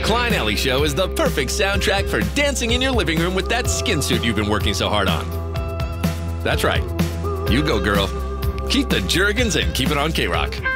Klein Alley Show is the perfect soundtrack for dancing in your living room with that skin suit you've been working so hard on. That's right. You go, girl. Keep the Jergens and keep it on K-Rock.